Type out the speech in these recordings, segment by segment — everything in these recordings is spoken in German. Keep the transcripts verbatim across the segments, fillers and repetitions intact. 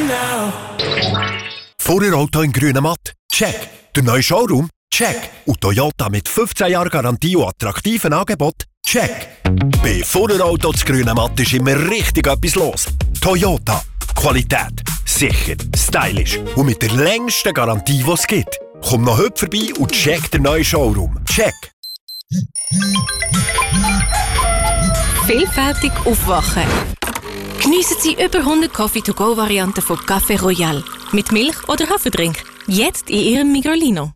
now. Vorderauto in grüner Matt? Check. Der neue Showroom? Check. Und Toyota mit fünfzehn Jahren Garantie und attraktiven Angebot? Check. Bei Vorderauto zu grüner Matt ist immer richtig etwas los. Toyota. Qualität. Sicher. Stylisch. Und mit der längsten Garantie, die es gibt. Komm noch heute vorbei und check den neuen Showroom. Check. Vielfältig aufwachen. Geniessen Sie über hundert Coffee-to-go-Varianten von Café Royal. Mit Milch oder Haferdrink. Jetzt in Ihrem Migrolino.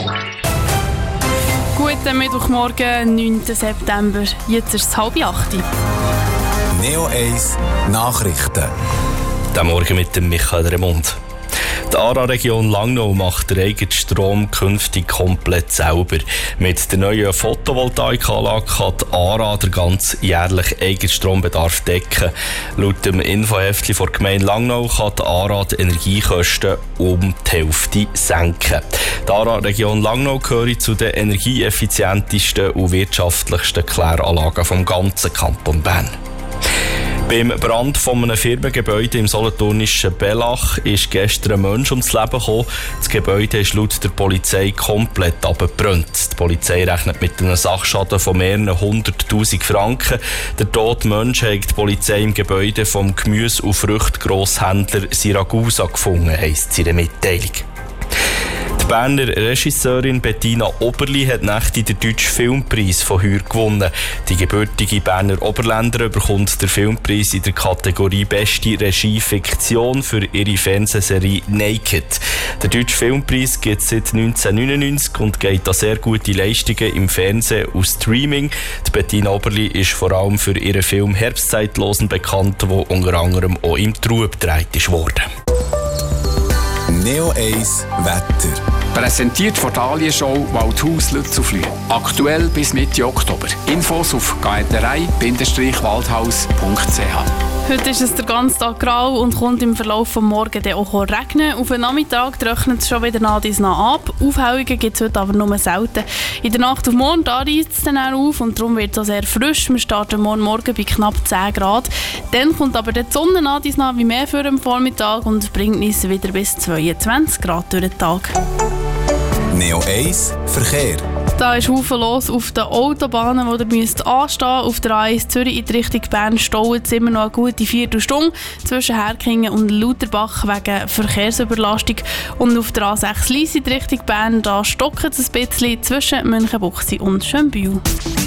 Guten Mittwochmorgen, neunten September. Jetzt ist es halb acht. Neo eins Nachrichten. Der Morgen mit dem Michael Remund. Die A R A-Region Langnau macht den eigenen Strom künftig komplett selber. Mit der neuen Photovoltaikanlage kann die A R A den ganz jährlichen eigenen Strombedarf decken. Laut dem Infoheftchen der Gemeinde Langnau kann die A R A die Energiekosten um die Hälfte senken. Die A R A-Region Langnau gehört zu den energieeffizientesten und wirtschaftlichsten Kläranlagen vom ganzen Kanton Bern. Beim Brand von einem Firmengebäude im solothurnischen Bellach ist gestern ein Mensch ums Leben gekommen. Das Gebäude ist laut der Polizei komplett abgebrannt. Die Polizei rechnet mit einem Sachschaden von mehreren hunderttausend Franken. Der tote Mensch hat die Polizei im Gebäude vom Gemüse- und Fruchtgrosshändler Siragusa gefunden, heisst es in der Mitteilung. Die Berner Regisseurin Bettina Oberli hat nächtig den Deutschen Filmpreis von heuer gewonnen. Die gebürtige Berner Oberländer bekommt den Filmpreis in der Kategorie Beste Regie Fiktion für ihre Fernsehserie Naked. Der Deutsche Filmpreis gibt es seit neunzehnhundertneunundneunzig und geht an sehr gute Leistungen im Fernsehen und Streaming. Die Bettina Oberli ist vor allem für ihren Film Herbstzeitlosen bekannt, der unter anderem auch im Trub gedreht wurde. Neo eins Wetter. Präsentiert von der Alienshow Waldhaus Lützelflüh. Aktuell bis Mitte Oktober. Infos auf gaeterei Bindestrich waldhaus punkt c h. Heute ist es den ganzen Tag grau und kommt im Verlauf des Morgens dann auch regnen. Auf den Nachmittag trocknet es schon wieder nach dies nach ab. Aufhellungen gibt es heute aber nur selten. In der Nacht auf morgen reißt es dann auch auf und darum wird es auch sehr frisch. Wir starten morgen Morgen bei knapp zehn Grad. Dann kommt aber die Sonne nach dies nach wie mehr für den Vormittag und bringt uns wieder bis zweiundzwanzig Grad durch den Tag. Neo eins Verkehr. Da ist Haufen los auf den Autobahnen, wo ihr müsst anstehen. Auf der A eins Zürich in die Richtung Bern staut es immer noch eine gute Viertelstunde zwischen Herkingen und Lauterbach wegen Verkehrsüberlastung. Und auf der A sechs Lyss in die Richtung Bern, da stockt es ein bisschen zwischen Münchenbuchsee und Schönbühl.